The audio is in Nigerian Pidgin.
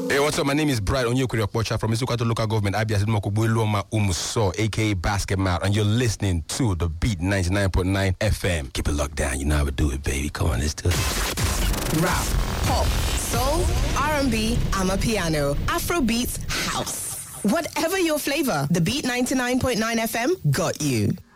Hey, what's up? My name is Bright Onyekuri from Isukato Local Government, Abia Sidmokubu Luoma Umuso, aka Basketmouth, and you're listening to The Beat 99.9 FM. Keep it locked down. You know how we do it, baby. Come on, let's do it. Rap, pop, soul, R&B, Amapiano, Afrobeats, house. Whatever your flavor, The Beat 99.9 FM got you.